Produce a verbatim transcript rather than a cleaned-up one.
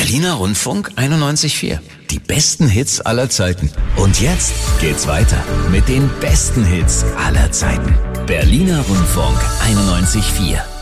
Berliner Rundfunk einundneunzig Komma vier. Die besten Hits aller Zeiten. Und jetzt geht's weiter mit den besten Hits aller Zeiten. Berliner Rundfunk einundneunzig Komma vier.